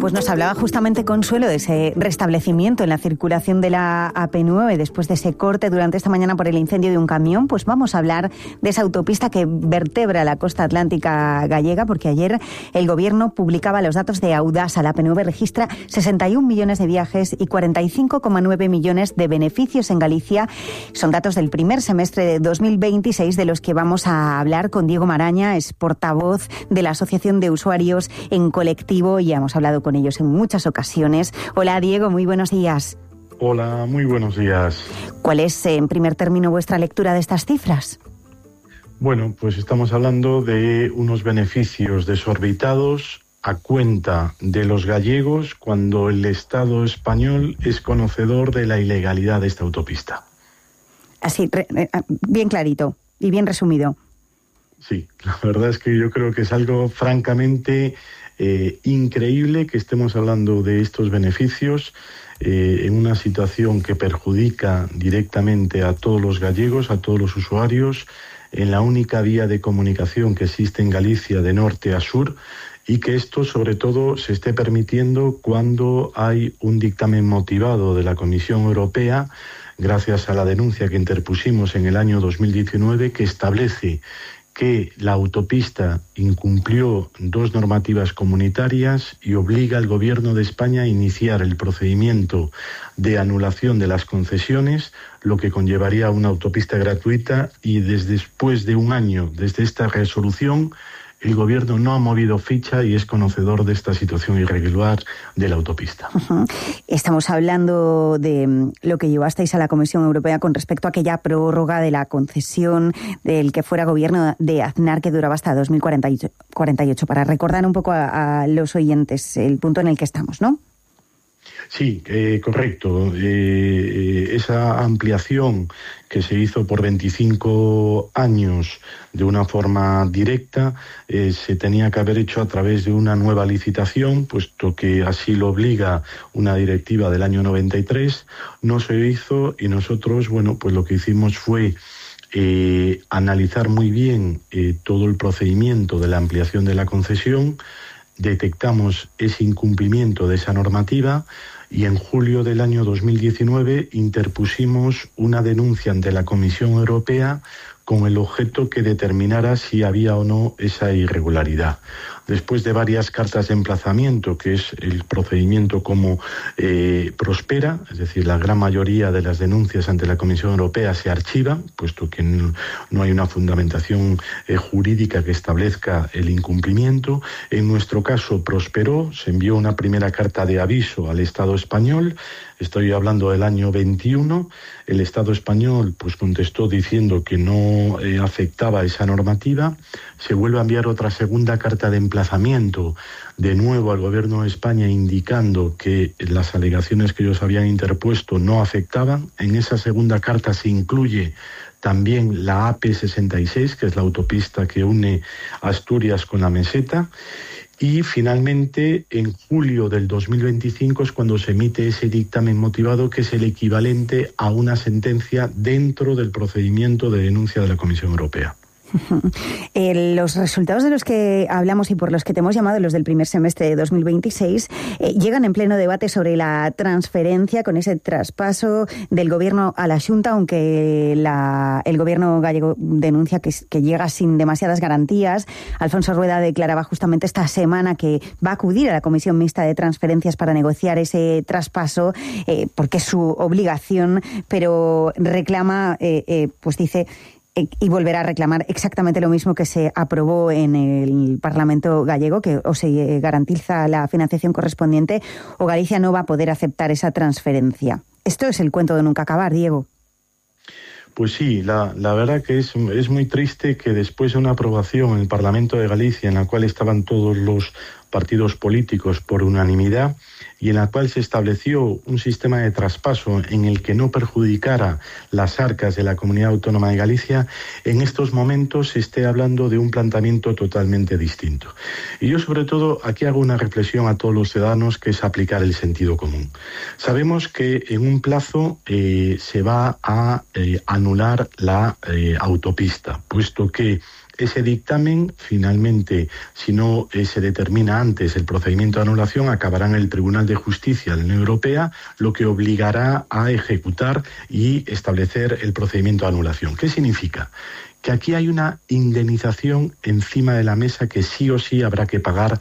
Pues nos hablaba justamente Consuelo de ese restablecimiento en la circulación de la AP9 después de ese corte durante esta mañana por el incendio de un camión. Pues vamos a hablar de esa autopista que vertebra la costa atlántica gallega, porque ayer el Gobierno publicaba los datos de Audasa. La AP9 registra 61 millones de viajes y 45,9 millones de beneficios en Galicia. Son datos del primer semestre de 2026 de los que vamos a hablar con Diego Maraña, es portavoz de la Asociación de Usuarios en Colectivo, y hemos hablado con ellos en muchas ocasiones. Hola Diego, muy buenos días. Hola, muy buenos días. ¿Cuál es, en primer término, vuestra lectura de estas cifras? Bueno, pues estamos hablando de unos beneficios desorbitados a cuenta de los gallegos cuando el Estado español es conocedor de la ilegalidad de esta autopista. Así, bien clarito y bien resumido. Sí, la verdad es que yo creo que es algo francamente increíble que estemos hablando de estos beneficios en una situación que perjudica directamente a todos los gallegos, a todos los usuarios, en la única vía de comunicación que existe en Galicia de norte a sur, y que esto sobre todo se esté permitiendo cuando hay un dictamen motivado de la Comisión Europea, gracias a la denuncia que interpusimos en el año 2019, que establece que la autopista incumplió dos normativas comunitarias y obliga al Gobierno de España a iniciar el procedimiento de anulación de las concesiones, lo que conllevaría una autopista gratuita, y después de un año desde esta resolución, el Gobierno no ha movido ficha y es conocedor de esta situación irregular de la autopista. Estamos hablando de lo que llevasteis a la Comisión Europea con respecto a aquella prórroga de la concesión del que fuera gobierno de Aznar, que duraba hasta 2048, para recordar un poco a los oyentes el punto en el que estamos, ¿no? Sí, correcto. Esa ampliación que se hizo por 25 años de una forma directa se tenía que haber hecho a través de una nueva licitación, puesto que así lo obliga una directiva del año 93. No se hizo y nosotros, bueno, pues lo que hicimos fue analizar muy bien todo el procedimiento de la ampliación de la concesión. Detectamos ese incumplimiento de esa normativa y en julio del año 2019 interpusimos una denuncia ante la Comisión Europea con el objeto que determinara si había o no esa irregularidad. Después de varias cartas de emplazamiento, que es el procedimiento como prospera, es decir, la gran mayoría de las denuncias ante la Comisión Europea se archivan, puesto que no hay una fundamentación jurídica que establezca el incumplimiento. En nuestro caso prosperó, se envió una primera carta de aviso al Estado español, estoy hablando del año 21, el Estado español pues contestó diciendo que no afectaba esa normativa, se vuelve a enviar otra segunda carta de emplazamiento de nuevo al Gobierno de España indicando que las alegaciones que ellos habían interpuesto no afectaban. En esa segunda carta se incluye también la AP66, que es la autopista que une Asturias con la meseta. Y finalmente, en julio del 2025 es cuando se emite ese dictamen motivado, que es el equivalente a una sentencia dentro del procedimiento de denuncia de la Comisión Europea. Los resultados de los que hablamos y por los que te hemos llamado, los del primer semestre de 2026, llegan en pleno debate sobre la transferencia con ese traspaso del Gobierno a la Xunta, aunque el Gobierno gallego denuncia que llega sin demasiadas garantías. Alfonso Rueda declaraba justamente esta semana que va a acudir a la Comisión Mixta de Transferencias para negociar ese traspaso, porque es su obligación, pero reclama, pues dice, y volverá a reclamar exactamente lo mismo que se aprobó en el Parlamento gallego, que o se garantiza la financiación correspondiente o Galicia no va a poder aceptar esa transferencia. Esto es el cuento de nunca acabar, Diego. Pues sí, la verdad que es muy triste que después de una aprobación en el Parlamento de Galicia, en la cual estaban todos los partidos políticos por unanimidad, y en la cual se estableció un sistema de traspaso en el que no perjudicara las arcas de la Comunidad Autónoma de Galicia, en estos momentos se esté hablando de un planteamiento totalmente distinto. Y yo sobre todo aquí hago una reflexión a todos los ciudadanos, que es aplicar el sentido común. Sabemos que en un plazo se va a anular la autopista, puesto que ese dictamen, finalmente, si no se determina antes el procedimiento de anulación, acabará en el Tribunal de Justicia de la Unión Europea, lo que obligará a ejecutar y establecer el procedimiento de anulación. ¿Qué significa? Que aquí hay una indemnización encima de la mesa que sí o sí habrá que pagar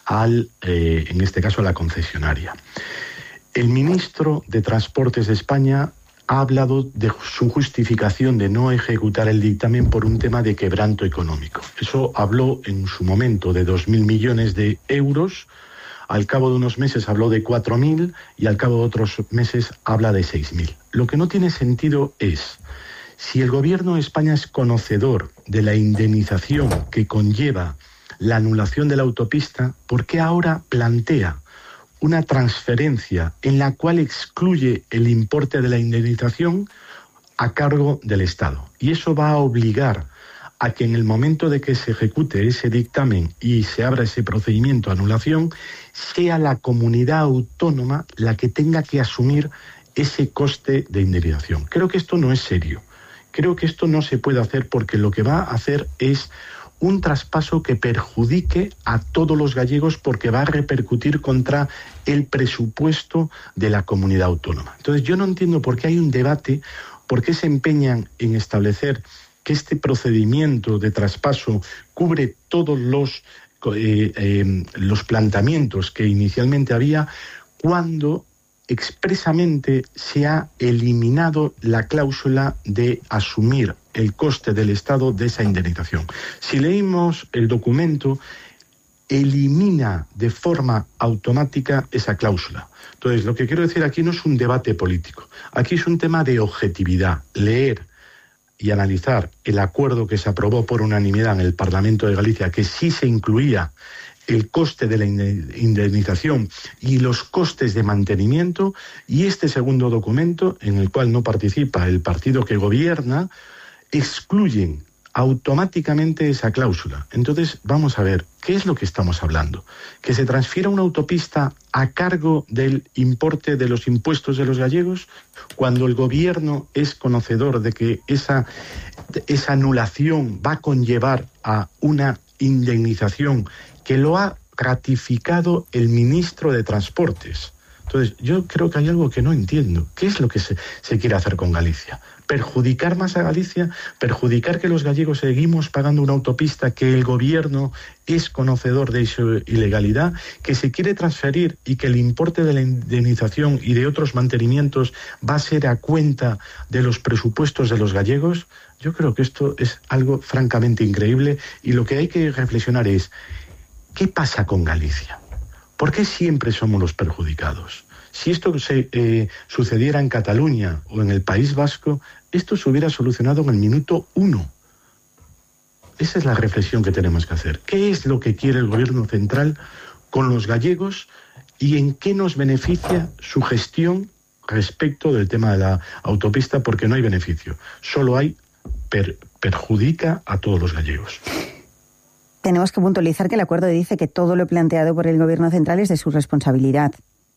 en este caso, a la concesionaria. El ministro de Transportes de España ha hablado de su justificación de no ejecutar el dictamen por un tema de quebranto económico. Eso habló en su momento de 2.000 millones de euros, al cabo de unos meses habló de 4.000 y al cabo de otros meses habla de 6.000. Lo que no tiene sentido es, si el Gobierno de España es conocedor de la indemnización que conlleva la anulación de la autopista, ¿por qué ahora plantea una transferencia en la cual excluye el importe de la indemnización a cargo del Estado? Y eso va a obligar a que en el momento de que se ejecute ese dictamen y se abra ese procedimiento de anulación, sea la comunidad autónoma la que tenga que asumir ese coste de indemnización. Creo que esto no es serio. Creo que esto no se puede hacer porque lo que va a hacer es un traspaso que perjudique a todos los gallegos porque va a repercutir contra el presupuesto de la comunidad autónoma. Entonces yo no entiendo por qué hay un debate, por qué se empeñan en establecer que este procedimiento de traspaso cubre todos los planteamientos que inicialmente había, cuando expresamente se ha eliminado la cláusula de asumir el coste del Estado de esa indemnización. Si leímos el documento, elimina de forma automática esa cláusula. Entonces, lo que quiero decir aquí no es un debate político, aquí es un tema de objetividad. Leer y analizar el acuerdo que se aprobó por unanimidad en el Parlamento de Galicia, que sí se incluía el coste de la indemnización y los costes de mantenimiento, y este segundo documento, en el cual no participa el partido que gobierna, excluyen automáticamente esa cláusula. Entonces, vamos a ver, ¿qué es lo que estamos hablando? ¿Que se transfiera una autopista a cargo del importe de los impuestos de los gallegos, cuando el gobierno es conocedor de que esa anulación va a conllevar a una indemnización que lo ha ratificado el ministro de Transportes? Entonces, yo creo que hay algo que no entiendo. ¿Qué es lo que se quiere hacer con Galicia? ¿Perjudicar más a Galicia? ¿Perjudicar que los gallegos seguimos pagando una autopista que el gobierno es conocedor de su ilegalidad? ¿Que se quiere transferir y que el importe de la indemnización y de otros mantenimientos va a ser a cuenta de los presupuestos de los gallegos? Yo creo que esto es algo francamente increíble, y lo que hay que reflexionar es, ¿qué pasa con Galicia? ¿Por qué siempre somos los perjudicados? Si esto sucediera en Cataluña o en el País Vasco, esto se hubiera solucionado en el minuto 1. Esa es la reflexión que tenemos que hacer. ¿Qué es lo que quiere el gobierno central con los gallegos y en qué nos beneficia su gestión respecto del tema de la autopista? Porque no hay beneficio, solo hay perjudica a todos los gallegos. Tenemos que puntualizar que el acuerdo dice que todo lo planteado por el gobierno central es de su responsabilidad.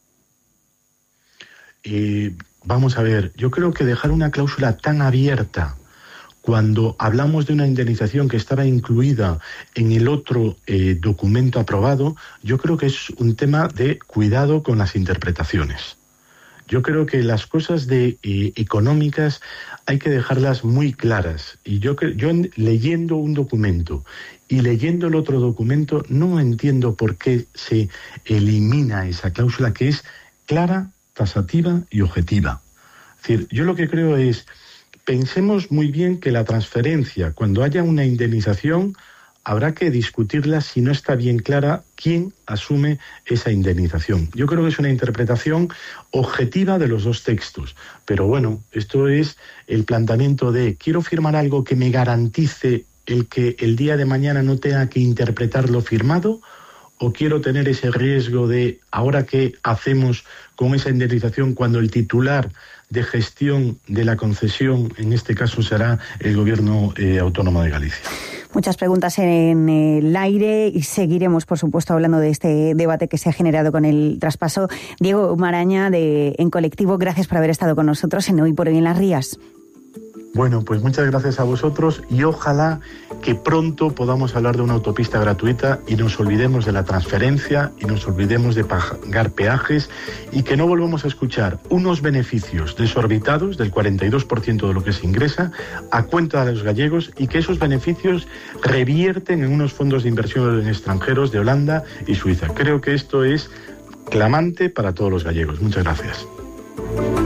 Vamos a ver, yo creo que dejar una cláusula tan abierta cuando hablamos de una indemnización que estaba incluida en el otro documento aprobado, yo creo que es un tema de cuidado con las interpretaciones. Yo creo que las cosas económicas hay que dejarlas muy claras. Y yo leyendo un documento y leyendo el otro documento, no entiendo por qué se elimina esa cláusula que es clara, tasativa y objetiva. Es decir, yo lo que creo es, pensemos muy bien que la transferencia, cuando haya una indemnización, habrá que discutirla si no está bien clara quién asume esa indemnización. Yo creo que es una interpretación objetiva de los dos textos. Pero bueno, esto es el planteamiento de quiero firmar algo que me garantice el que el día de mañana no tenga que interpretar lo firmado, o quiero tener ese riesgo de ahora qué hacemos con esa indemnización cuando el titular de gestión de la concesión, en este caso será el Gobierno Autónomo de Galicia. Muchas preguntas en el aire y seguiremos, por supuesto, hablando de este debate que se ha generado con el traspaso. Diego Maraña, de En Colectivo, gracias por haber estado con nosotros en Hoy por Hoy en Las Rías. Bueno, pues muchas gracias a vosotros y ojalá que pronto podamos hablar de una autopista gratuita y nos olvidemos de la transferencia y nos olvidemos de pagar peajes y que no volvamos a escuchar unos beneficios desorbitados del 42% de lo que se ingresa a cuenta de los gallegos y que esos beneficios revierten en unos fondos de inversión en extranjeros de Holanda y Suiza. Creo que esto es clamante para todos los gallegos. Muchas gracias.